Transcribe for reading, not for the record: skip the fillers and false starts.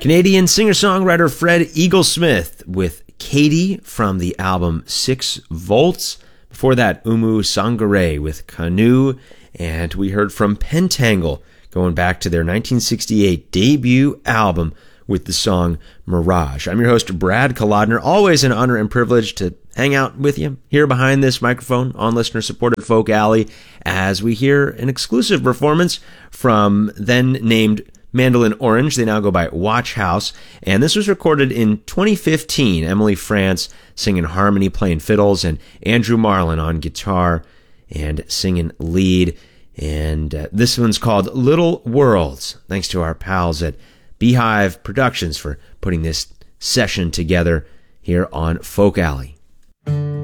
Canadian singer-songwriter Fred Eaglesmith with Katie from the album 6 Volts. Before that, Umu Sangare with Canoe. And we heard from Pentangle going back to their 1968 debut album with the song Mirage. I'm your host, Brad Kolodner. Always an honor and privilege to hang out with you here behind this microphone on listener-supported Folk Alley as we hear an exclusive performance from then named Mandolin Orange. They now go by Watch House. And this was recorded in 2015. Emily France singing harmony, playing fiddles, and Andrew Marlin on guitar and singing lead. And this one's called Little Worlds. Thanks to our pals at Beehive Productions for putting this session together here on Folk Alley.